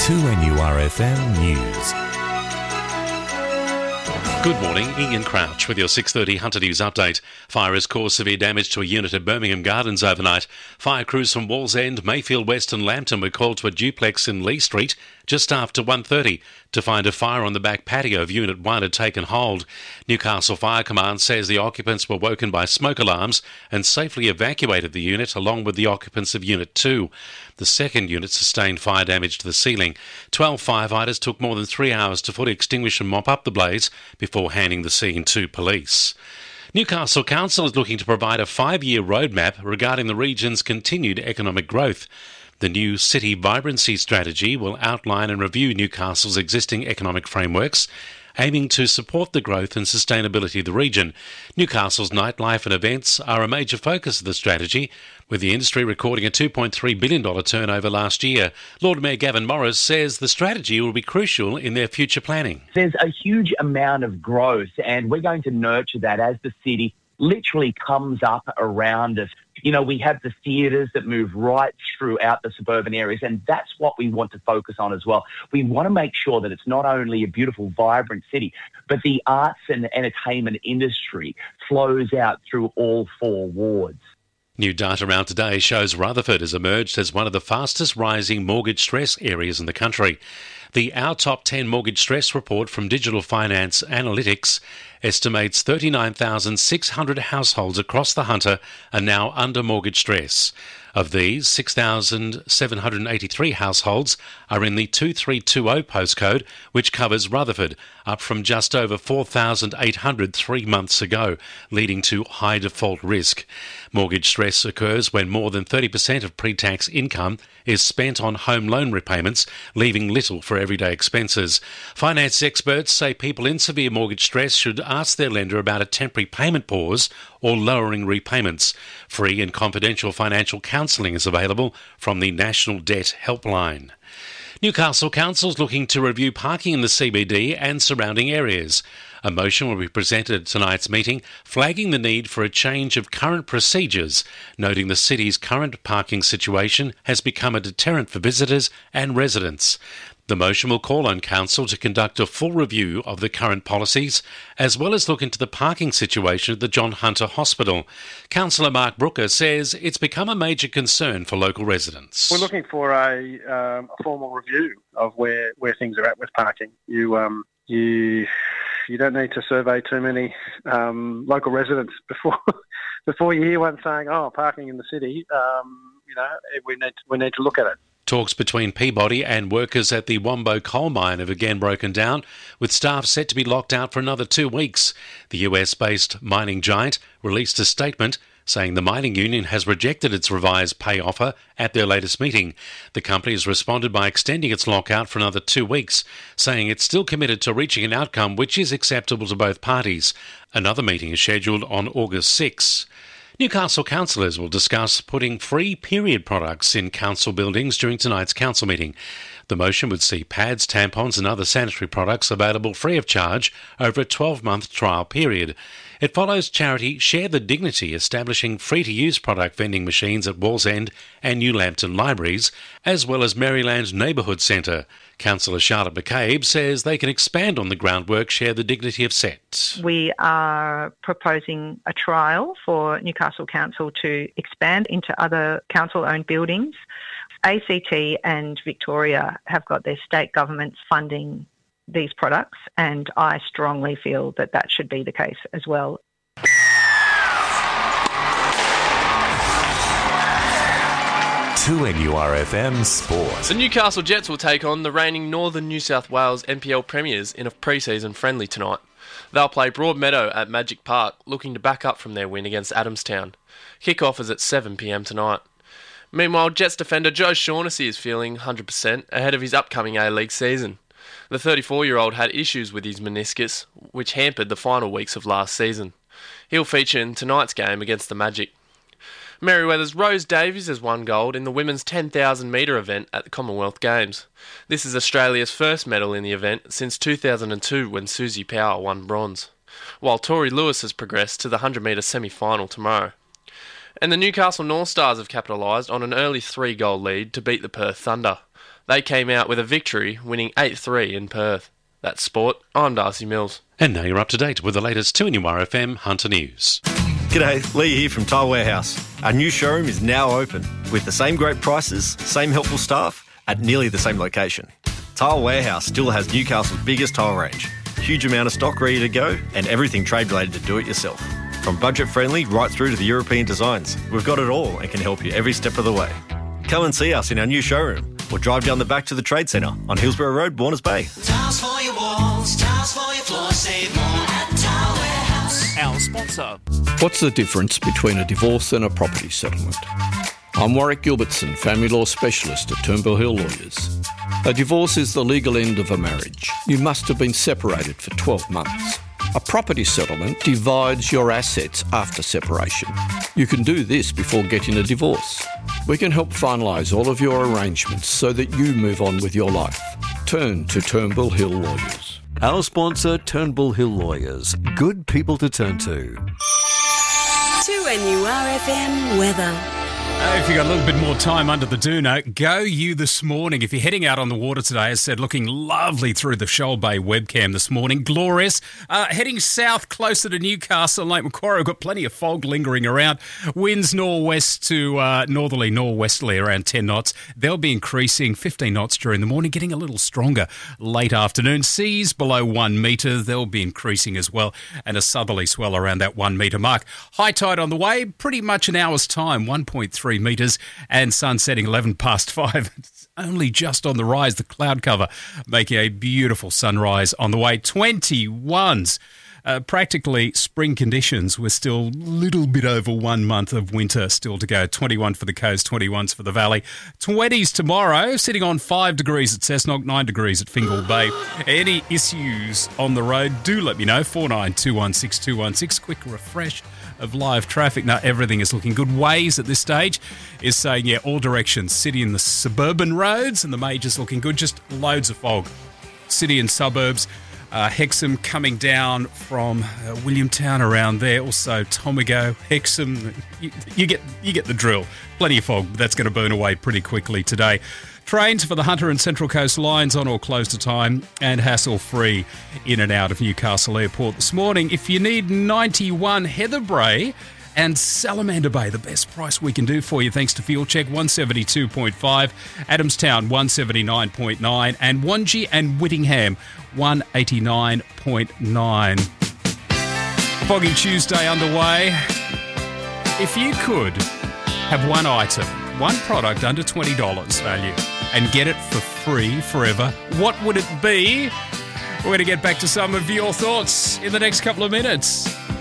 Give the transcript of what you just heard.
2NURFM News. Good morning, Ian Crouch with your 6:30 Hunter News update. Fire has caused severe damage to a unit at Birmingham Gardens overnight. Fire crews from Wallsend, Mayfield West and Lambton were called to a duplex in Lee Street just after 1:30 to find a fire on the back patio of Unit 1 had taken hold. Newcastle Fire Command says the occupants were woken by smoke alarms and safely evacuated the unit along with the occupants of Unit 2. The second unit sustained fire damage to the ceiling. 12 firefighters took more than 3 hours to fully extinguish and mop up the blaze before handing the scene to police. Newcastle Council is looking to provide a 5-year roadmap regarding the region's continued economic growth. The new City Vibrancy Strategy will outline and review Newcastle's existing economic frameworks, aiming to support the growth and sustainability of the region. Newcastle's nightlife and events are a major focus of the strategy, with the industry recording a $2.3 billion turnover last year. Lord Mayor Gavin Morris says the strategy will be crucial in their future planning. There's a huge amount of growth, and we're going to nurture that as the city literally comes up around us. You know, we have the theatres that move right throughout the suburban areas, and that's what we want to focus on as well. We want to make sure that it's not only a beautiful, vibrant city, but the arts and entertainment industry flows out through all 4 wards. New data around today shows Rutherford has emerged as one of the fastest rising mortgage stress areas in the country. The Our Top 10 Mortgage Stress report from Digital Finance Analytics estimates 39,600 households across the Hunter are now under mortgage stress. Of these, 6,783 households are in the 2320 postcode, which covers Rutherford, up from just over 4,800 3 months ago, leading to high default risk. Mortgage stress occurs when more than 30% of pre-tax income is spent on home loan repayments, leaving little for everyday expenses. Finance experts say people in severe mortgage stress should ask their lender about a temporary payment pause or lowering repayments. Free and confidential financial counselling is available from the National Debt Helpline. Newcastle Council is looking to review parking in the CBD and surrounding areas. A motion will be presented at tonight's meeting, flagging the need for a change of current procedures, noting the city's current parking situation has become a deterrent for visitors and residents. The motion will call on Council to conduct a full review of the current policies, as well as look into the parking situation at the John Hunter Hospital. Councillor Mark Brooker says it's become a major concern for local residents. We're looking for a formal review of where things are at with parking. You don't need to survey too many local residents before you hear one saying, "Oh, parking in the city." We need to look at it. Talks between Peabody and workers at the Wombo coal mine have again broken down, with staff set to be locked out for another 2 weeks. The US-based mining giant released a statement saying the mining union has rejected its revised pay offer at their latest meeting. The company has responded by extending its lockout for another 2 weeks, saying it's still committed to reaching an outcome which is acceptable to both parties. Another meeting is scheduled on August 6. Newcastle councillors will discuss putting free period products in council buildings during tonight's council meeting. The motion would see pads, tampons and other sanitary products available free of charge over a 12-month trial period. It follows charity Share the Dignity establishing free-to-use product vending machines at Wallsend and New Lambton libraries, as well as Maryland Neighbourhood Centre. Councillor Charlotte McCabe says they can expand on the groundwork Share the Dignity have set. We are proposing a trial for Newcastle Council to expand into other council-owned buildings. ACT and Victoria have got their state governments funding these products, and I strongly feel that that should be the case as well. NURFM Sport. The Newcastle Jets will take on the reigning Northern New South Wales NPL Premiers in a pre-season friendly tonight. They'll play Broadmeadow at Magic Park, looking to back up from their win against Adamstown. Kick-off is at 7 p.m. tonight. Meanwhile, Jets defender Joe Shaughnessy is feeling 100% ahead of his upcoming A-League season. The 34-year-old had issues with his meniscus, which hampered the final weeks of last season. He'll feature in tonight's game against the Magic. Merryweather's Rose Davies has won gold in the women's 10,000 metre event at the Commonwealth Games. This is Australia's first medal in the event since 2002 when Susie Power won bronze, while Tori Lewis has progressed to the 100 metre semi-final tomorrow. And the Newcastle North Stars have capitalised on an early 3-goal lead to beat the Perth Thunder. They came out with a victory, winning 8-3 in Perth. That's sport. I'm Darcy Mills. And now you're up to date with the latest 2NURFM Hunter News. G'day, Lee here from Tile Warehouse. Our new showroom is now open with the same great prices, same helpful staff at nearly the same location. Tile Warehouse still has Newcastle's biggest tile range, huge amount of stock ready to go, and everything trade related to do it yourself. From budget friendly right through to the European designs, we've got it all and can help you every step of the way. Come and see us in our new showroom or drive down the back to the Trade Centre on Hillsborough Road, Warners Bay. Tiles for your walls, tiles for your floors, save more at Tile Warehouse. Our sponsor. What's the difference between a divorce and a property settlement? I'm Warwick Gilbertson, family law specialist at Turnbull Hill Lawyers. A divorce is the legal end of a marriage. You must have been separated for 12 months. A property settlement divides your assets after separation. You can do this before getting a divorce. We can help finalise all of your arrangements so that you move on with your life. Turn to Turnbull Hill Lawyers. Our sponsor, Turnbull Hill Lawyers. Good people to turn to. 2NURFM weather. If you've got a little bit more time under the doona, go you this morning. If you're heading out on the water today, as said, looking lovely through the Shoal Bay webcam this morning. Glorious. Heading south closer to Newcastle and Lake Macquarie, we've got plenty of fog lingering around. Winds northwest to northerly, northwesterly around 10 knots. They'll be increasing 15 knots during the morning, getting a little stronger late afternoon. Seas below 1 metre, they'll be increasing as well, and a southerly swell around that 1 metre mark. High tide on the way, pretty much an hour's time, 1.3 metres, and sun setting 11 past 5. It's only just on the rise, the cloud cover making a beautiful sunrise on the way. 21s. Practically spring conditions. We're still a little bit over 1 month of winter still to go. 21 for the coast, 21s for the valley. 20s tomorrow, sitting on 5 degrees at Cessnock, 9 degrees at Fingal Bay. Any issues on the road, do let me know. 49216216. Quick refresh of live traffic. Now, everything is looking good. Waze at this stage is saying, yeah, all directions. City and the suburban roads and the majors looking good. Just loads of fog. City and suburbs. Hexham coming down from Williamtown around there. Also Tomago, Hexham. You get the drill. Plenty of fog, but that's going to burn away pretty quickly today. Trains for the Hunter and Central Coast lines on or close to time and hassle-free in and out of Newcastle Airport this morning. If you need 91 Heather Bray and Salamander Bay, the best price we can do for you thanks to Fuel Check, 172.5, Adamstown 179.9, and Wangi and Whittingham 189.9. Foggy Tuesday underway. If you could have one item, one product under $20 value, and get it for free forever, what would it be? We're going to get back to some of your thoughts in the next couple of minutes.